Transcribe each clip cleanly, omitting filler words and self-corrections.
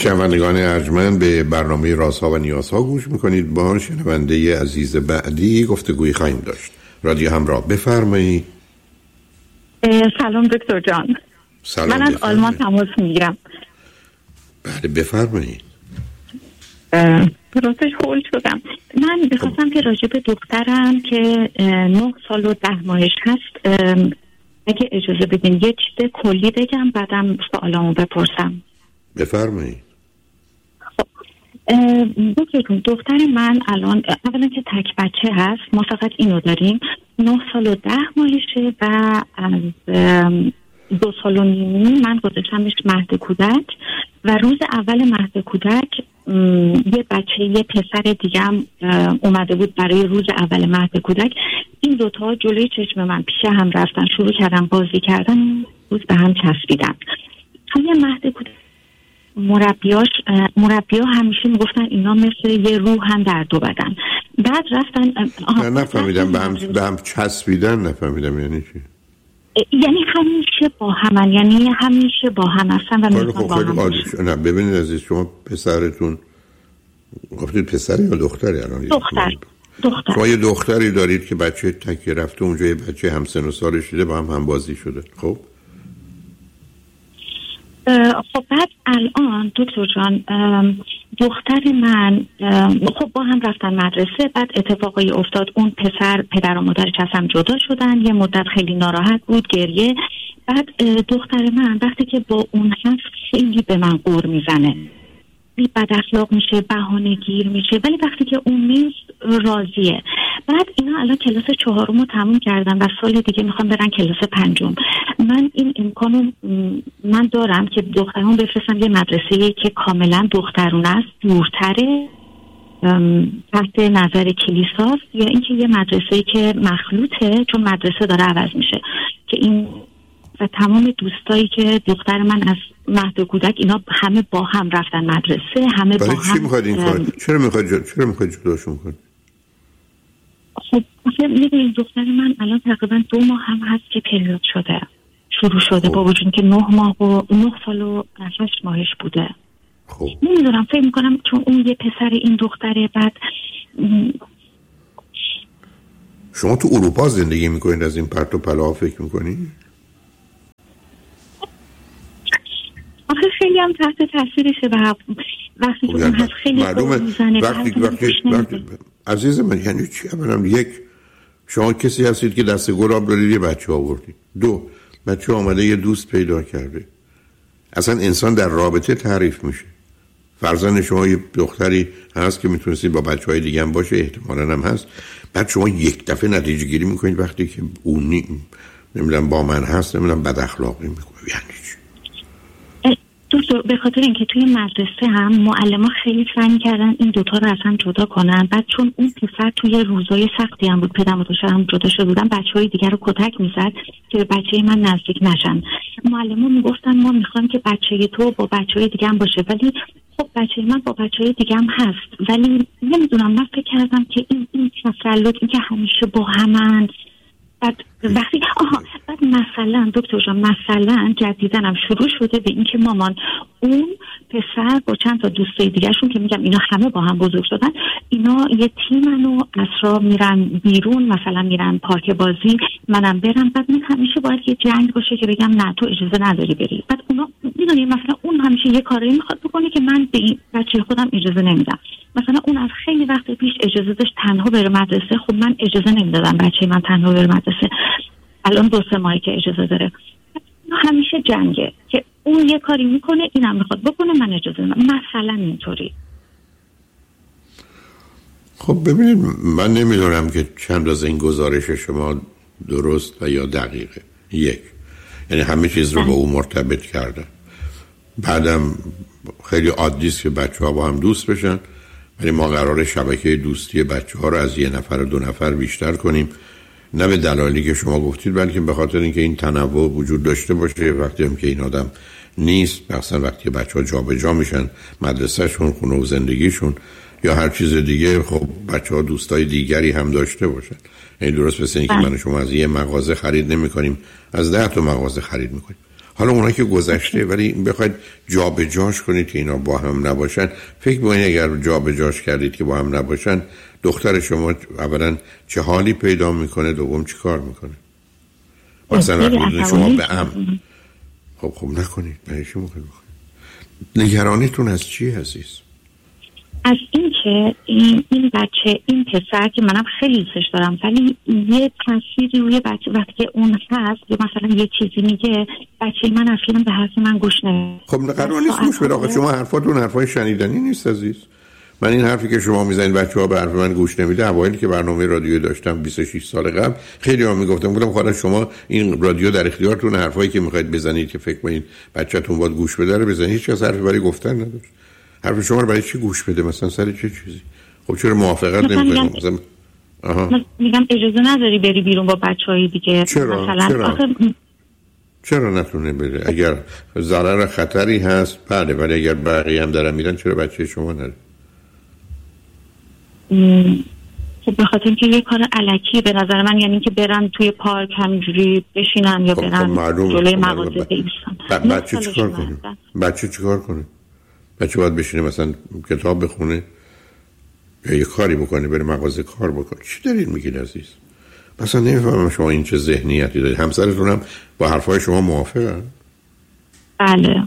شنوندگان ارجمند به برنامه رازها و نیازها گوش میکنید. با شنونده عزیز بعدی گفتگوی خواهیم داشت. رادیو همراه، بفرمایید. سلام دکتر جان. سلام. من از آلمان تماس میگیرم. بله بفرمایید. راستش هول شدم. من میخواستم که راجع به دخترم که 9 سال و 10 ماهش هست اگه اجازه بدین یه چیز کلی بگم بعدم سوالامو بپرسم. بفرمایید. دختر من الان اولا که تک بچه هست، ما فقط اینو داریم، 9 سال و 10 ماهشه و از 2 سال و نیمی من گذاشتمش مهد کودک و روز اول مهد کودک یه پسر دیگه هم اومده بود برای روز اول مهد کودک. این دوتا جلوی چشم من پیش هم رفتن، شروع کردن بازی کردن، روز به هم چسبیدن. توی مهد کودک مربی‌ها همیشه میگفتن اینا مثل یه روح هم در دو بدن. بعد رفتن نفهمیدم به هم چسبیدن، نفهمیدم یعنی چی؟ یعنی همیشه با همن، یعنی همیشه با هم هستن و میخوان با هم باشن. نه ببینید عزیز، شما پسرتون گفتید پسری یا دختری الان؟ دختر. شما یه دختری دارید که بچه تکی رفته اونجا، یه بچه همسن و سالش دیده، با هم بازی شده. خب خب بعد الان دکتر جان دختر من خب با هم رفتن مدرسه. بعد اتفاقی افتاد، اون پدر و مادرش از هم جدا شدن، یه مدت خیلی ناراحت بود، گریه. بعد دختر من وقتی که با اون هست خیلی به من قور میزنه، بد اخلاق میشه، بهانه گیر میشه، ولی وقتی که اون نیست راضیه. بعد اینا الان کلاس 4 رو تموم کردن و سال دیگه میخوام برن کلاس 5. من این امکانو من دارم که دخترم بفرستم یه مدرسه‌ای که کاملا دخترونه است، دورتره، تحت نظر کلیساست، یا اینکه یه مدرسه‌ای که مخلوطه، چون مدرسه داره عوض میشه، که این و تمام دوستایی که دختر من از مهد کودک اینا همه با هم رفتن مدرسه، همه با هم. چی میخواید این کار؟ چرا میخواید جداشون کنید؟ خب میدونید دختر من الان تقریبا 2 ماه هم هست که پریود شروع شده. با وجود که 9 سال و 8 ماهش بوده. خب نمیدونم، فکر میکنم چون اون یه پسر این دختره. بعد شما تو اروپا زندگی میکنید، از این پرت و پلا فکر میکنید؟ آخه خیلی هم تحت تاثیرشه و وقتی که اون هست خیلی میزنه. وقتی عزیز من یعنی چی؟ اولا یک، شما کسی هستید که دست گلاب دارید، یه بچه آوردید. 2، بچه آمده یه دوست پیدا کرده. اصلا انسان در رابطه تعریف میشه. فرزند شما یه دختری هست که میتونستید با بچهای دیگه هم باشه، احتمالاً هم هست. بعد شما یک دفعه نتیجه گیری میکنید وقتی که اون نمیدونم با من هست، نمیدونم بد اخلاقی میکنه. یعنی چی؟ دکتر به خاطر اینکه توی مدرسه هم معلم‌ها خیلی سعی کردن این دوتا رو اصلا جدا کنن. بعد چون اون پسر توی روزای سختی هم بود، پدر مادرش هم جدا شده بودن، بچهای دیگر رو کتک میزد که به بچه من نزدیک نشن. معلم‌ها میگفتن ما میخوایم که بچه تو با بچهای دیگه هم باشه، ولی خب بچه من با بچهای دیگه هم هست. ولی نمیدونم، من فکر کردم که این تسلط، این که همیشه با همن. بعد وقتی بعد مثلا دکتر جان، مثلا جدیدن هم شروع شده به این که مامان اون پسر با چند تا دوسته دیگه‌شون که میگم اینا همه با هم بزرگ شدن، اینا یه تیمن و اسرا میرن بیرون، مثلا میرن پارک بازی، منم برم. بعد من همیشه باید یه جنگ باشه که بگم نه تو اجازه نداری بری. بعد اونا میدونی مثلا اون همیشه یه کاری میخواد بکنه که من به این بچه خودم اجازه نمیدم. مثلا اون از خیلی وقت پیش اجازه داشت تنها بره مدرسه، خب من اجازه نمیدادم بچه من تنها بره مدرسه. الان 2-3 ماهی که اجازه داره. همیشه جنگه که اون یه کاری میکنه اینم میخواد بکنه، من اجازه نمیدم. مثلا اینطوری. خب ببینید، من نمیدونم که چند از این گزارش شما درست و یا دقیقه. یک، یعنی همه چیز رو با او مرتبط کرده. بعدم خیلی عادی است که بچه‌ها با هم دوست بشن، ولی ما قراره شبکه دوستی بچه‌ها رو از 1 نفر و 2 نفر بیشتر کنیم، نه به دلایلی که شما گفتید، بلکه به خاطر اینکه این تنوع وجود داشته باشه. وقتی هم که این آدم نیست، مثلا وقتی بچه‌ها جابجا میشن، مدرسه‌شون، خونه و زندگیشون یا هر چیز دیگه، خب بچه‌ها دوستای دیگری هم داشته باشن. این درست مثل اینکه من و شما از یه مغازه خرید نمی‌کنیم، از 10 تا مغازه خرید می‌کنیم. حالا اونا که گذشته، ولی بخواید جابجاش کنید که اینا با هم نباشن، فکر بکنید اگر جابجاش کردید که با هم نباشن، دختر شما اولا چه حالی پیدا میکنه، دوم چی کار میکنه؟ مثلا وقتی شما به خب نکنید. برای چی میخواید بکنید؟ نگرانیتون از چی عزیز؟ از این که این بچه، این پسر که منم خیلی دوستش دارم، ولی یه تأثیری روی بچه وقتی که اون هست یا مثلا یه چیزی میگه، بچه من اصلا به حرف من گوش نمیده. خب قرار نیست گوش بده. آقا شما حرفاتون حرفای شنیدنی نیست عزیز. من این حرفی که شما میزنید بچه‌ها به حرف من گوش نمیده، اوایلی که برنامه رادیو داشتم 26 سال قبل خیلی ها میگفتم خدا شما این رادیو در اختیارتون، حرفایی که میخواید بزنید که فکر کنید بچه‌تون باید گوش بده رو بزنید. هیچ کس حرفی برای گفتن نداره. حرف شما رو برای چی گوش بده؟ مثلا سر چه چیزی؟ خب چرا موافقت نمی‌کنید؟ مثلا میگم اجازه نداری بری بیرون با بچه‌های دیگه. چرا نتونه بره؟ اگر ضرر خطری هست بله، ولی اگر بقیه هم دارن میرن چرا بچه شما نره؟ خب به خاطر اینکه یه کار الکی به نظر من، یعنی که برن توی پارک همینجوری بشینن یا برن جلوی مغازه بایستن. بچه چیکار کنه؟ بچه باید بشینه مثلا کتاب بخونه یا یه کاری بکنه، بره مغازه کار بکنه. چی دارید میگید عزیز؟ مثلا نمیفهمم شما این چه ذهنیتی دارید. همسرتون هم با حرفای شما موافقن؟ بله.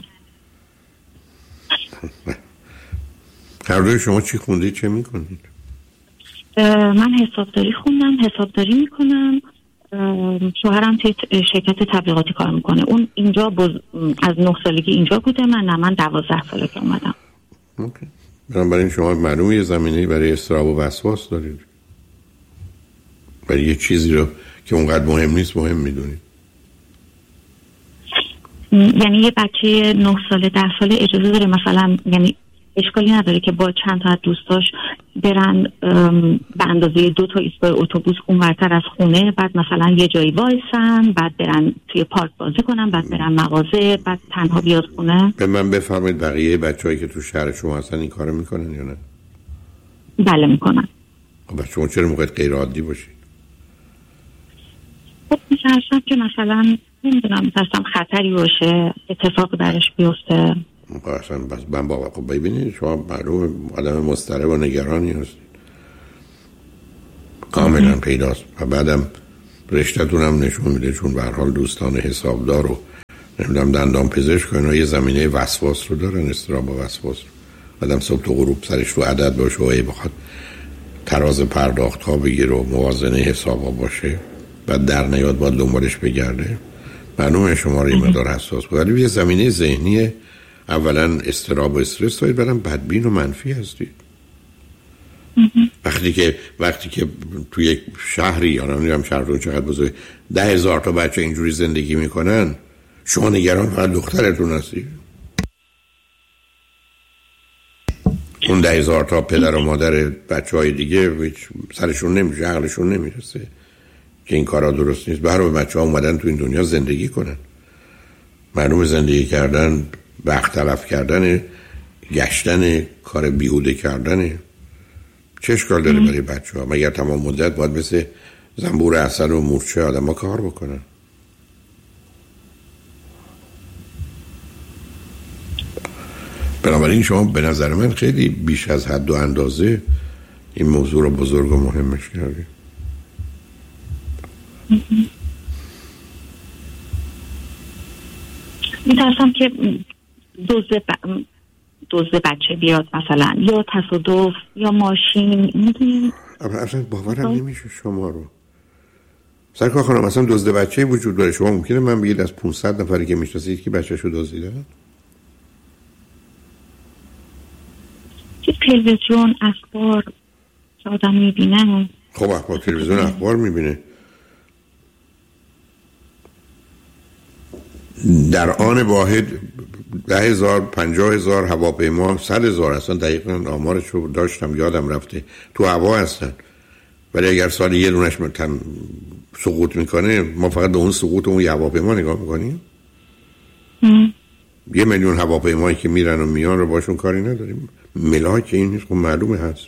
هر دوی شما چی خوندید، چه میکنید؟ من حسابداری خوندم، حسابداری میکنم. شوهرم توی شرکت تبلیغاتی کار میکنه. اون اینجا از 9 سالگی اینجا بوده، من 12 ساله که اومدم. اوکی. بنابراین شما معلومه یه زمینه‌ای برای اضطراب و وسواس دارید. برای یه چیزی رو که اونقدر مهم نیست مهم میدونید. یعنی یه بچه 9 ساله 10 ساله اجازه داره مثلا، یعنی اشکالی نداره که با چند تا از دوستاش برن به اندازه 2 تا ایستگاه اتوبوس اونورتر از خونه، بعد مثلا یه جایی وایسن، بعد برن توی پارک بازی کنن، بعد برن مغازه، بعد تنها بیاد خونه؟ به من بفرمایید بقیه بچه‌هایی که تو شهر شما هستن این کارو میکنن یا نه؟ بله میکنن. خب شما چرا موقع غیر عادی باشید؟ خب می‌ترسم که مثلا نمیدونم، می‌ترسم خطری باشه، اتفاق درش بیفته. اصلا بس من بابا خب ببینید شما معلومه آدم مضطرب و نگرانی هستید، کاملا پیداست. و بعدم رشته‌تون هم نشون میده، چون به هر حال دوستان حسابدار و نمیدونم دندان پزشک و اینا یه زمینه وسواس رو دارن، اضطراب و وسواس. آدم صبح تا غروب سرش رو عدد باشه و بخواد تراز پرداخت ها بگیره و موازنه حساب ها باشه، بعد در نیاد باید دنبالش بگرده. معلومه شما رو این مدار حساس بود، ولی یه زمینه ذهنی اولا اضطراب و استرس دارید، بعدم بدبین و منفی هستید. وقتی که توی یک شهری یا نمیدونم شهرتون چقدر بزرگ 10,000 تا بچه اینجوری زندگی میکنن، شما نگران فقط دخترتون هستید. اون 10,000 تا پدر و مادر بچهای دیگه سرشون نمیشه، عقلشون نمیرسه که این کارا درست نیست. برای بچه‌ها اومدن تو این دنیا زندگی کنن. معلومه زندگی کردن وقت تلف کردن، گشتن، کار بیهوده کردن. چه اشکال داره برای بچه‌ها؟ مگر تمام مدت باید مثل زنبور عسل و مورچه آدم ها کار بکنن؟ بنابراین شما به نظر من خیلی بیش از حد و اندازه این موضوع رو بزرگ و مهمش کردید. میترسم که دزد بچه بیاد مثلا، یا تصادف یا ماشین. میدونی اصلا باورم نمیشه شما رو. سرکار خانم اصلا دزد بچه وجود داره؟ شما ممکنه من بگید از 500 نفری که میشناسید که بچه‌شو دزدیدن؟ تلویزیون، اخبار آدم میبینه. خب اخبار، تلویزیون، اخبار میبینه. در آن واحد 10,000 50,000 هواپیما 100,000 اصلا دقیقاً آمارش رو داشتم یادم رفته تو هوا هستن، ولی اگر سال یه دونش سقوط میکنه ما فقط به اون سقوط اون هواپیما نگاه میکنیم. 1,000,000 هواپیمایی که میرن و میان رو باشون کاری نداریم. ملاک این نیست، خب معلومه هست.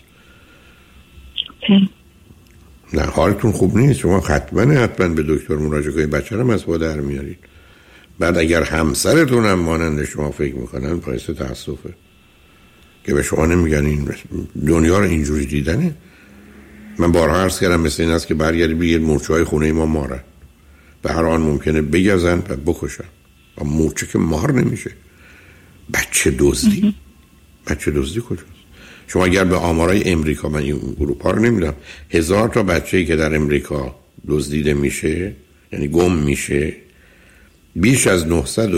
نه حالتون خوب نیست، شما حتما به دکتر مراجعه کنید، بچه رو از پا در میارید. بعد اگر همسرتون هم مانند شما فکر میکنن باعث تاسفه که به شما نمیگن این دنیا رو اینجوری دیدنه. من بارها عرض کردم مثل این است که برگردی بگید مورچه‌های خونه ما مارن، به هر آن ممکنه بگزن و بکشن. و مورچه که مار نمیشه. بچه دزدی کجاست؟ شما اگر به آمارای امریکا، من این اروپا رو نمیدونم، 1000 تا بچه‌ای که در امریکا دزدیده میشه، یعنی گم میشه، بیش از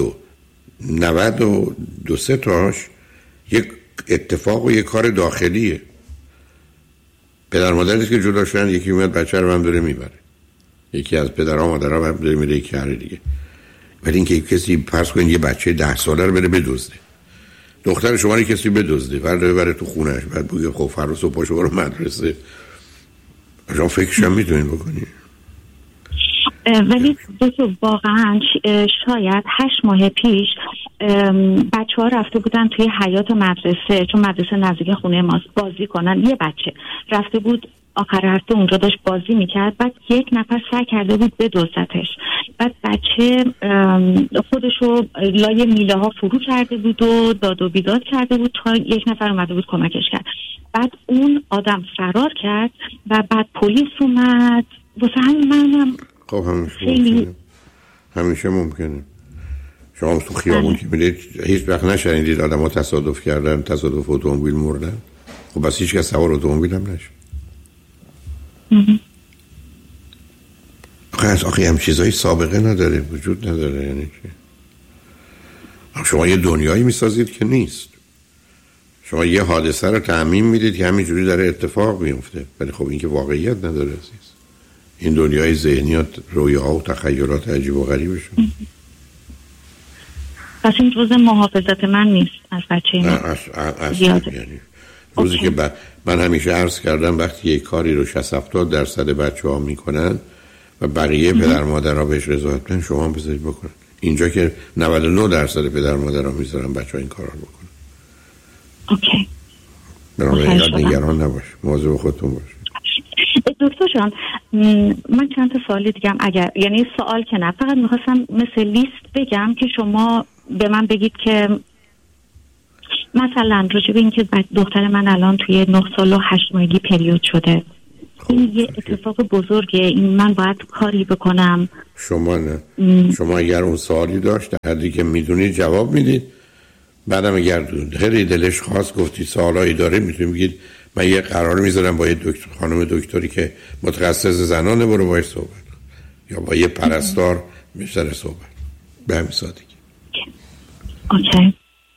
992 تاش یک اتفاق و یک کار داخلیه. پدر مادری که جدا شدن، یکی میاد بچه رو هم داره میبره، یکی از پدرها مادرها هم داره میره یکی هر دیگه. ولی اینکه کسی فرض کنید یه بچه 10 ساله رو بره بدزده، دختر شما رو کسی بدزده، بعد بره تو خونهش، بعد بگه خب فردا صبح پاشو برو مدرسه، شما فکرش هم میتونین بکنی. ولی واقعا شاید 8 ماه پیش بچه ها رفته بودن توی حیاط مدرسه، چون مدرسه نزدیک خونه ماست، بازی کنن. یه بچه رفته بود آخر هفته اونجا داشت بازی میکرد، بعد یک نفر سعی کرده بود بدزدتش. بعد بچه خودشو لای میله ها فرو کرده بود و داد و بیداد کرده بود تا یک نفر اومده بود کمکش کرد. بعد اون آدم فرار کرد و بعد پلیس اومد. واسه همین منم خب همیشه ممکنه. شما تو خیابون که میرید هیچ وقت نشنیدید آدم ها تصادف کردن، تصادف اتومبیل مردن؟ خب بس هیچ کس سوار اتومبیل هم نشد. آخه هم چیزایی سابقه نداره، وجود نداره. یعنی چی؟ شما یه دنیایی میسازید که نیست. شما یه حادثه رو تعمیم میدید که همینجوری داره اتفاق میفته، ولی خب این که واقعیت نداره عزیز. این دنیای ذهنیات، رویاها و تخیلات عجیب و غریبشون. پس این جزء محافظت من نیست از بچه من. اصلا یعنی روزی که من همیشه عرض کردم وقتی یک کاری رو 60-70% بچه ها میکنن و بقیه پدر مادر ها بهش رضایت بدن، شما هم بذارید بکنن. اینجا که 99% پدر مادر ها میذارن بچه ها این کار رو بکنن. اوکی. بنابراین نگران نباش، مواظب خودتون باش. دکتر جان، من چند تا سوال دیگه اگر، یعنی سوال که نه، فقط میخواستم مثل لیست بگم که شما به من بگید که مثلا راجع به این که دختر من الان توی 9 سال و 8 ماهگی پریود شده، این یه اتفاق بزرگه، این من باید کاری بکنم؟ شما نه. شما اگر اون سوالی داشت در حدی که میدونید جواب میدید، بعدم اگر خیلی دلش خواست گفتید سوالایی داره، میتونید بگید من یه قرار میذارم با یه دکتر، خانم دکتری که متخصص زنانه، برو باهاش صحبت کن، یا با یه پرستار بیشتر صحبت. به همین سادگی. اوکی.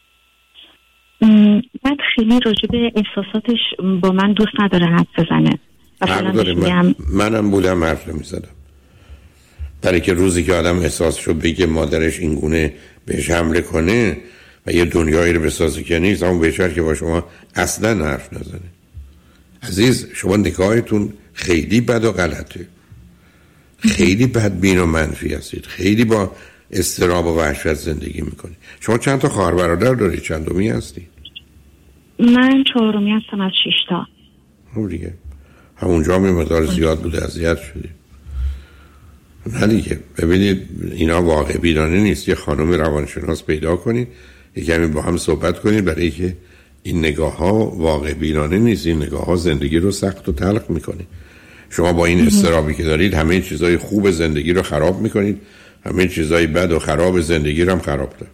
بعد خیلی راجع به احساساتش با من دوست نداره حرف بزنه. منم بودم حرف نمیزدم، برای که روزی که آدم احساسشو بگه مادرش اینگونه بهش حمله کنه و یه دنیایی رو بسازه که نیست، همون بهتر که با شما اصلا حرف نزنه. عزیز، شما نگاهتون خیلی بد و غلطه، خیلی بدبین و منفی هستید، خیلی با اضطراب و وحشت زندگی میکنید. شما چند تا خواهر برادر دارید؟ چندمی هستید؟ من 4می هستم از 6 تا. اون دیگه همونجا هم مقدار زیاد بوده اذیت شدید. نه دیگه، ببینید اینا واقع بینانه نیست. یه خانم روانشناس پیدا کنید، یه کمی با هم صحبت کنید، برای که این نگاه ها واقع بینانه نیست. این نگاه ها زندگی رو سخت و تلخ میکنه. شما با این اضطرابی که دارید همه چیزای خوب زندگی رو خراب میکنید، همه چیزای بد و خراب زندگی رو هم خراب دارید.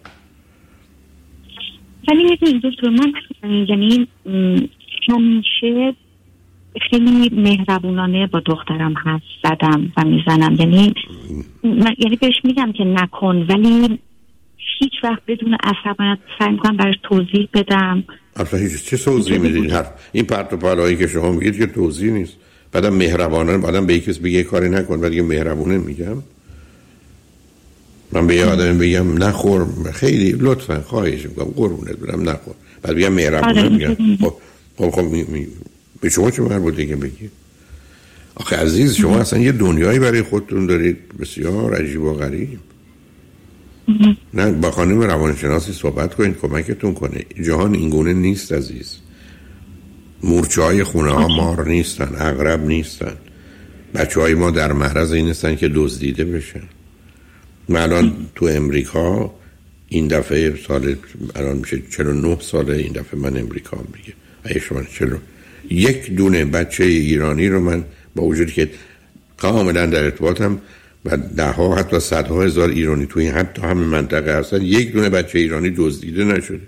ولی میدونید دکتر، من یعنی همیشه خیلی مهربونانه با دخترم حرف زدم و میزنم، یعنی بهش میگم که نکن، ولی هیچ وقت بدون عصبانیت سعی میکنم براش توضیح بدم. اصلا هیچ چه توضیح میدید؟ این پرت و پلایی که شما میگید که توضیح نیست. بعدم مهربانانه بعدم به یکی بگه کاری نکن، بعد دیگه مهربونه میگم. من به یه آدم بگم نخور، خیلی لطفا خواهش میکنم قربونت برم نخور، بعد بگم مهربونه میگم. خب به شما چه مربوطه که بگید؟ آخه عزیز، شما اصلا یه دنیایی برای خودتون دارید بسیار عجیب و غریب. نه، با خانم روانشناسی صحبت کنید کمکتون کنه. جهان اینگونه نیست عزیز. مورچه های خونه ها مار نیستن، عقرب نیستن. بچه های ما در معرض این هستن که دزدیده بشن. من الان تو امریکا این دفعه سال الان میشه 49 ساله این دفعه من امریکا هم دیگه. اگه شما یک دونه بچه ایرانی رو من با وجودی که کاملا در ارتباطم و ده ها حتی صدها هزار ایرانی توی حتی همین منطقه هستن، یک دونه بچه ایرانی دزدیده نشده.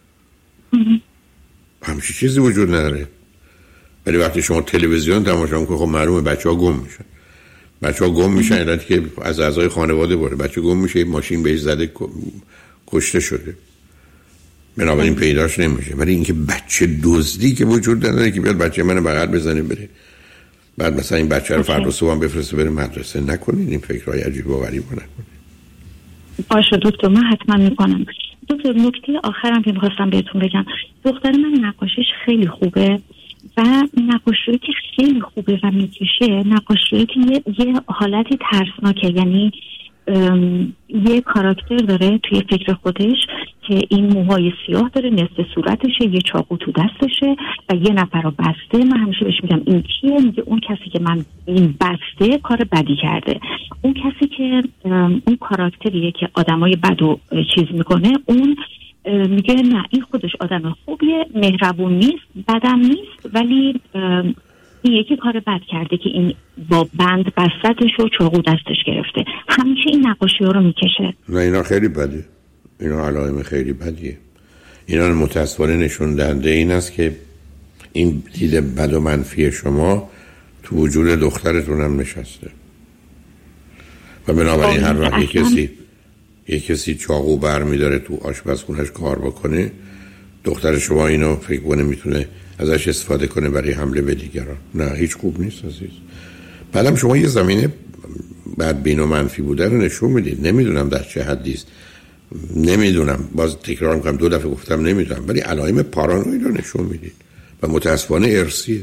همچین چیزی وجود نداره. ولی وقتی شما تلویزیون تماشا میکنید خب معلومه بچه‌ها گم میشن علتی که از اعضای خانواده بوده. بچه گم میشه، ماشین بهش زده کشته شده، بنابراین پیداش نمیشه. ولی اینکه بچه دزدی که وجود نداره که بیاد بچه من بغل بزنه بره بعد مثلا این بچه رو فردا صبح بفرسته بره مدرسه. نکنید این فکرهای عجیب و غریب رو نکنید. باشه دکتر، من حتما میکنم. دکتر نکته آخرم که میخواستم بهتون بگم، دختر من نقاشیش خیلی خوبه و نقاشی که خیلی خوبه و میکشه، نقاشی که یه حالتی ترسناکه، یعنی یه کاراکتر داره توی فکر خودش که این موهای سیاه داره، نصف صورتشه، یه چاقو تو دستشه و یه نفر رو بسته. من همیشه بهش میگم این کیه؟ میگه اون کسی که من این بسته کار بدی کرده. اون کسی که اون کاراکتریه که آدمای بدو چیز میکنه، اون میگه نه این خودش آدم خوبیه، مهربون نیست، بدم نیست، ولی این یکی کار بد کرده که این با بند بستش و چاقو دستش گرفته. همیشه این نقاشی ها رو میکشه. نه اینا خیلی بده، اینا علائم خیلی بدیه. اینا متاسفانه نشون دهنده این است که این دید بد و منفی شما تو وجود دخترتون هم نشسته و بنابراین هر وقت یک کسی چاقو بر میداره تو آشپزخونه‌اش کار بکنه، دختر شما اینو فکر کنه میتونه ازش استفاده کنه برای حمله به دیگران. نه هیچ خوب نیست عزیز. بعدم شما یه زمینه بدبین و منفی بوده رو نشون میدید. نمیدونم در چه حدی است، نمیدونم، باز تکرار میکنم، 2 دفعه گفتم نمیدونم، ولی علائم پارانوید رو نشون میدید و متاسفانه ارثیه.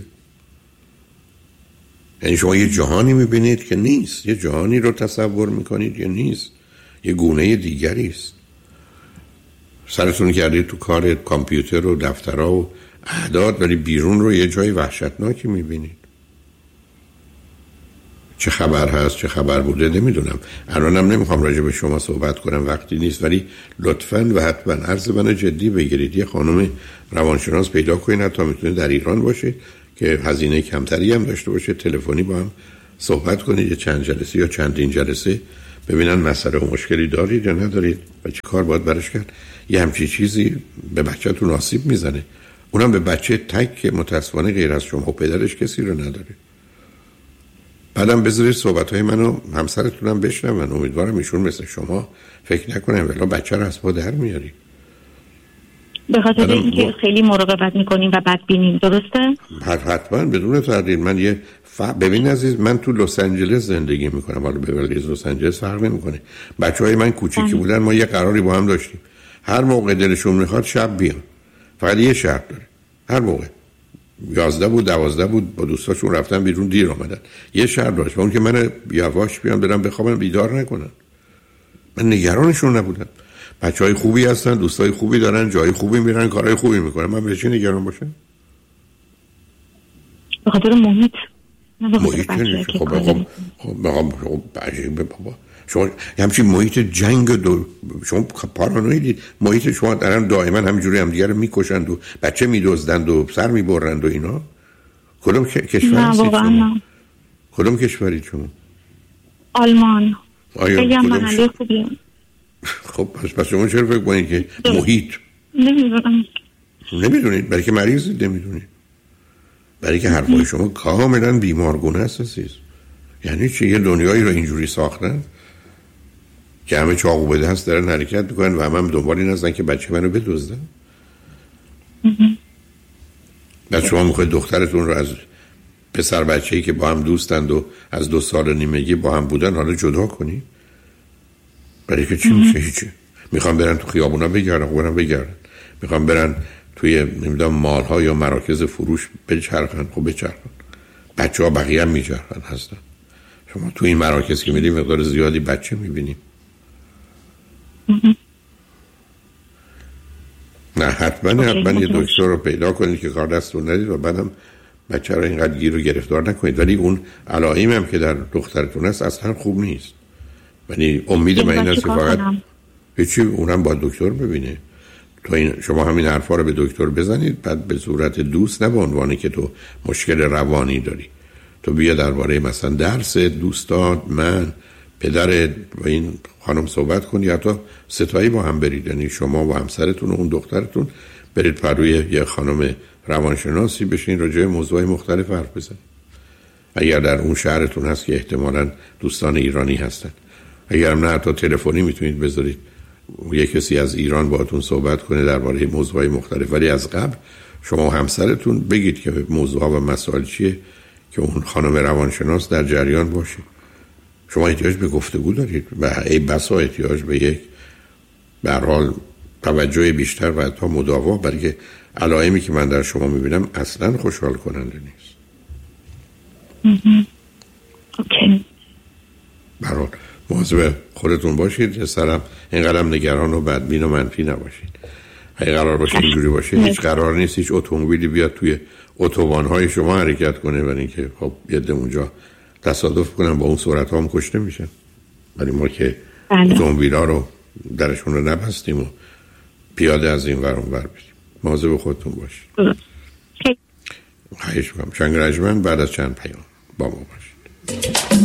یعنی شما یه جهانی میبینید که نیست، یه جهانی رو تصور میکنید که نیست، یه گونه دیگری است. سرتون کردید تو کار کامپیوتر و دفترها و اعداد، ولی بیرون رو یه جای وحشتناکی میبینید. چه خبر هست، چه خبر بوده نمیدونم. الانم نمیخوام راجع به شما صحبت کنم، وقتی نیست، ولی لطفاً و حتما عرض من جدی بگیرید. یه خانم روانشناس پیدا کنید، حتی میتونه در ایران باشه که هزینه کمتری هم داشته باشه، تلفنی با هم صحبت کنید، یه چند جلسه یا چندین جلسه، ببینن مسئله و مشکلی دارید یا ندارید و چه کار باید براش کرد. یه همچین چیزی به بچه‌تون آسیب میزنه، اونم به بچه تک که متاسفانه غیر از شما و پدرش کسی رو نداره. بعدم بذارید صحبت‌های منو همسرتونم بشنون. امیدوارم ایشون مثل شما فکر نکنن ولی بچه رو از پا در میاری. به خاطر اینکه خیلی مراقبت میکنیم و بدبینیم. درسته؟ حتما بدون تردید. من ببین عزیز، من تو لس آنجلس زندگی میکنم، حالا بیورلی هیلز لس آنجلس فرق نمیکنه. بچهای من کوچیکی بودن، ما یه قراری با هم داشتیم، هر موقع دلشون میخواد شب بیان. فقط یه شرط داره، هر موقع 11 بود 12 بود با دوستاشون رفتن بیرون دیر آمدن، یه شرط داشت، اون که من یواش بیان برم بخوابم بیدار نکنن. من نگرانشون نبودم. بچهای خوبی هستن، دوستای خوبی دارن، جای خوبی میرن، کارهای خوبی میکنن، من به چه نگران باشم؟ به خاطر محیط نمیشه. خب بابا شما همچین محیط جنگ شما پارانویدید. محیط شما دارن دائما همینجوری هم دیگه رو میکشند و بچه میدزدند و سر میبرند و اینا. کدوم کشور هستید شما؟ کدوم کشوری شما؟ آلمان. خیلی هم محله خوبیه. خب پس شما چرا فکر کنید که محیط نمیدونید؟ برای که مریضید نمیدونید، برای که حرفای شما کاملا بیمارگونه است عزیز. یعنی چه یه دنیایی رو اینجوری ساختن که همه چاقو به دست دارن حرکت میکنن و همه دنبال این هستن که بچه منو بدزدن. بعد شما میخواید دخترتون رو از پسر بچه‌ای که با هم دوستند و از 2 سال نیمگی با هم بودن حالا جدا کنی؟ برای که چی میشه؟ هیچی. میخوام برن تو خیابونا بگردن، میخوام برن توی نمیدونم مال‌ها یا مراکز فروش بچرخن. خب بچرخن، بچه‌ها بقیه هم میچرخن هستن. شما تو این مراکز که میری مقدار زیادی بچه میبینی. نه حتما یه دکتر رو پیدا کنید که کار دستتون ندید و بعدم بچه رو اینقدر گیر و گرفتار نکنید. ولی اون علائمی هم که در دخترتون هست اصلا خوب نیست. یعنی امید من این است که فقط هیچی، اونم با دکتر ببینه. شما همین حرفا رو به دکتر بزنید، بعد به صورت دوست، نه به عنوانی که تو مشکل روانی داری. تو بیا درباره مثلا درس، دوستان، من، پدرت و این خانم صحبت کنی، یا تا ستایی با هم برید، یعنی شما و همسرتون و اون دخترتون برید پروی یه خانم روانشناسی بشین، راجع به موضوعات مختلف حرف بزنید. اگر در اون شهرتون هست که احتمالاً دوستان ایرانی هستن، اگر نه حتی تلفنی میتونید بذارید یه کسی از ایران باهاتون صحبت کنه درباره موضوعات مختلف، ولی از قبل شما و همسرتون بگید که موضوعات و مسائل چیه که اون خانم روانشناس در جریان باشه. شما احتیاج به گفتگو دارید و ای بسا احتیاج به یک به هر حال توجه بیشتر و حتی مداوا، برای که علائمی که من در شما میبینم اصلا خوشحال کننده نیست. اوکی. برای مواظب خودتون باشید، سرم اینقدر نگران و بدبین و منفی نباشید. اگه قرار باشه اینجوری باشه، هیچ قرار نیست هیچ اتومبیلی بیاد توی اتوبان‌های شما حرکت کنه، ولی اینکه خب یه اونجا تصادف کنن با اون سرعت هم کشته میشن. ولی ما که اتومبیل‌ها رو درشون رو نبستیم و پیاده از این ور اون ور بریم. مواظب خودتون باشید. خواهش می‌کنم. شنگ رجمن بعد از چند پیام با ما باشید.